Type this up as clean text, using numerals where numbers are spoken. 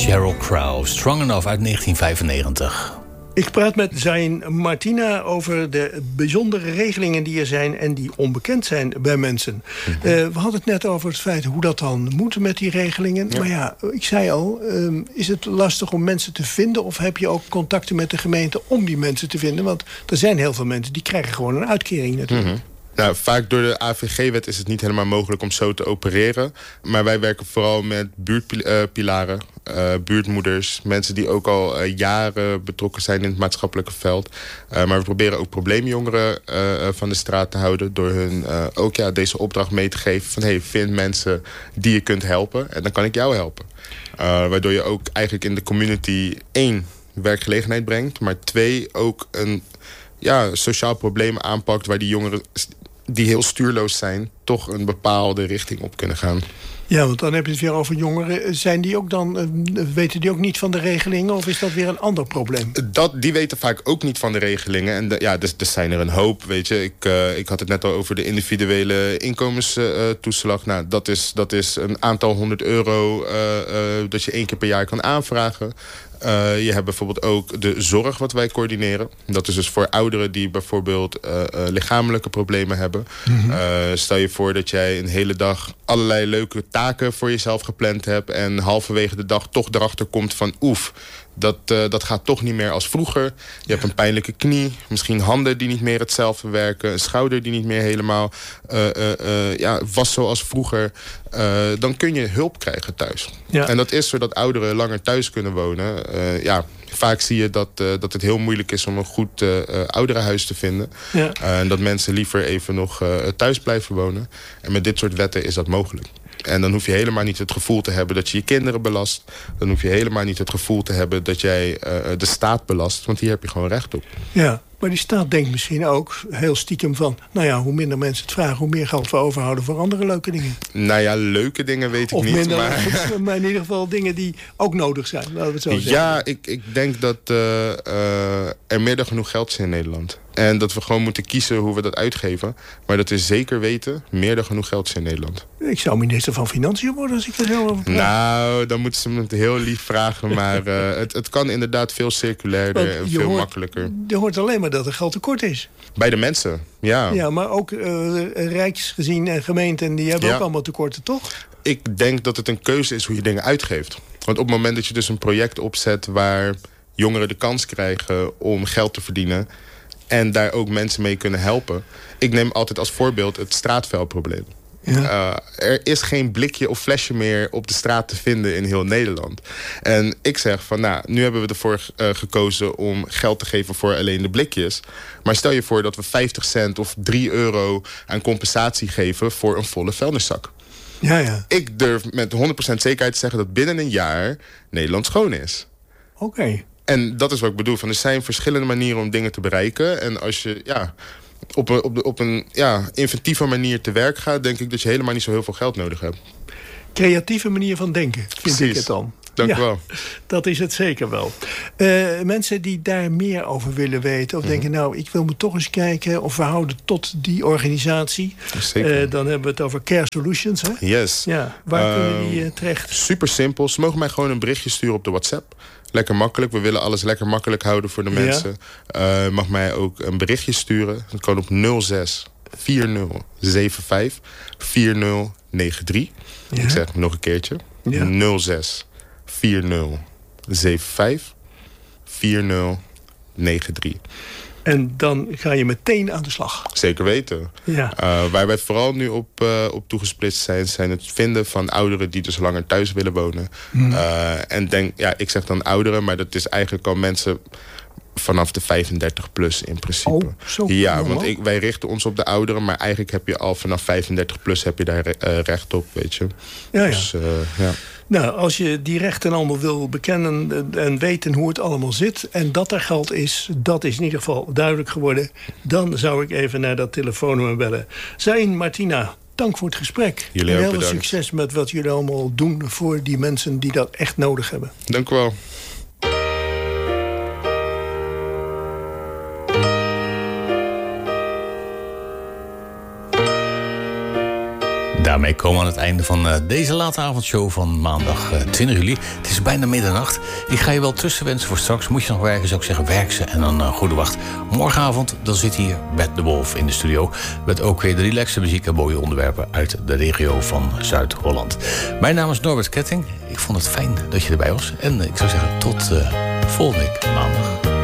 Sheryl Crow, Strong Enough uit 1995. Ik praat met Zain Martina over de bijzondere regelingen die er zijn en die onbekend zijn bij mensen. We hadden het net over het feit hoe dat dan moet met die regelingen. Ja. Maar ja, ik zei al, is het lastig om mensen te vinden of heb je ook contacten met de gemeente om die mensen te vinden? Want er zijn heel veel mensen die krijgen gewoon een uitkering natuurlijk. Nou, vaak door de AVG-wet is het niet helemaal mogelijk om zo te opereren. Maar wij werken vooral met buurtpilaren, buurtmoeders, mensen die ook al jaren betrokken zijn in het maatschappelijke veld. Maar we proberen ook probleemjongeren van de straat te houden door hun ook deze opdracht mee te geven van hey, vind mensen die je kunt helpen en dan kan ik jou helpen. Waardoor je ook eigenlijk in de community 1 werkgelegenheid brengt, maar 2 ook een sociaal probleem aanpakt waar die jongeren die heel stuurloos zijn, toch een bepaalde richting op kunnen gaan. Ja, want dan heb je het weer over jongeren. Zijn die ook dan, weten die ook niet van de regelingen of is dat weer een ander probleem? Die weten vaak ook niet van de regelingen. En dus zijn er een hoop, weet je. Ik had het net al over de individuele inkomenstoeslag. Nou, dat is een aantal €100 dat je 1 keer per jaar kan aanvragen. Je hebt bijvoorbeeld ook de zorg wat wij coördineren. Dat is dus voor ouderen die bijvoorbeeld lichamelijke problemen hebben. Stel je voor dat jij een hele dag allerlei leuke taken voor jezelf gepland hebt en halverwege de dag toch erachter komt van dat gaat toch niet meer als vroeger. Je hebt een pijnlijke knie, misschien handen die niet meer hetzelfde werken, een schouder die niet meer helemaal was zoals vroeger. Dan kun je hulp krijgen thuis. Ja. En dat is zodat ouderen langer thuis kunnen wonen. Vaak zie je dat het heel moeilijk is om een goed ouderenhuis te vinden. Ja. En dat mensen liever even nog thuis blijven wonen. En met dit soort wetten is dat mogelijk. En dan hoef je helemaal niet het gevoel te hebben dat je je kinderen belast. Dan hoef je helemaal niet het gevoel te hebben dat jij de staat belast. Want hier heb je gewoon recht op. Ja, maar die staat denkt misschien ook heel stiekem van, hoe minder mensen het vragen, hoe meer geld we overhouden voor andere leuke dingen. Nou ja, leuke dingen weet ik niet. Minder, maar in ieder geval dingen die ook nodig zijn, laten we het zo zeggen. Ja, ik denk dat er meer dan genoeg geld is in Nederland. En dat we gewoon moeten kiezen hoe we dat uitgeven. Maar dat we zeker weten, meer dan genoeg geld is in Nederland. Ik zou minister van Financiën worden als ik er zo over praat. Nou, dan moeten ze me het heel lief vragen. Maar het kan inderdaad veel circulairder en veel makkelijker. Je hoort alleen maar dat er geld tekort is. Bij de mensen, ja. Ja, maar ook rijksgezien en gemeenten, die hebben ook allemaal tekorten, toch? Ik denk dat het een keuze is hoe je dingen uitgeeft. Want op het moment dat je dus een project opzet waar jongeren de kans krijgen om geld te verdienen en daar ook mensen mee kunnen helpen. Ik neem altijd als voorbeeld het straatvuilprobleem. Ja. Er is geen blikje of flesje meer op de straat te vinden in heel Nederland. En ik zeg van, nu hebben we ervoor gekozen om geld te geven voor alleen de blikjes. Maar stel je voor dat we 50 cent of €3 aan compensatie geven voor een volle vuilniszak. Ja. Ik durf met 100% zekerheid te zeggen dat binnen een jaar Nederland schoon is. Oké. En dat is wat ik bedoel. Er zijn verschillende manieren om dingen te bereiken. En als je op een inventieve manier te werk gaat, denk ik dat je helemaal niet zo heel veel geld nodig hebt. Creatieve manier van denken, vind ik het dan. Dank u wel. Dat is het zeker wel. Mensen die daar meer over willen weten of denken, ik wil me toch eens kijken of we houden tot die organisatie. Zeker. Dan hebben we het over Care Solutions. Hè? Yes. Ja, waar kunnen die terecht? Super simpel. Ze mogen mij gewoon een berichtje sturen op de WhatsApp. Lekker makkelijk. We willen alles lekker makkelijk houden voor de mensen. Mag mij ook een berichtje sturen. Dat kan op 06 40 75 4093. Ja. Ik zeg het nog een keertje. Ja. 06 40 75 4093. En dan ga je meteen aan de slag. Zeker weten. Ja. Waar wij vooral nu op toegesplitst zijn het vinden van ouderen die dus langer thuis willen wonen. En ik zeg dan ouderen, maar dat is eigenlijk al mensen vanaf de 35 plus in principe. Oh, zo want wij richten ons op de ouderen, maar eigenlijk heb je al vanaf 35 plus heb je daar recht op, weet je. Ja. Dus, Nou, als je die rechten allemaal wil bekennen en weten hoe het allemaal zit en dat er geld is, dat is in ieder geval duidelijk geworden. Dan zou ik even naar dat telefoonnummer bellen. Zain Martina, dank voor het gesprek. Jullie ook bedankt. Heel veel succes met wat jullie allemaal doen voor die mensen die dat echt nodig hebben. Dank u wel. Daarmee komen we aan het einde van deze late avondshow van maandag 20 juli. Het is bijna middernacht. Ik ga je wel trusten wensen voor straks. Moet je nog werken, zou ik zeggen, werk ze en dan goede wacht. Morgenavond dan zit hier Bert de Wolf in de studio. Met ook weer de relaxe muziek en mooie onderwerpen uit de regio van Zuid-Holland. Mijn naam is Norbert Ketting. Ik vond het fijn dat je erbij was. En ik zou zeggen tot volgende week maandag.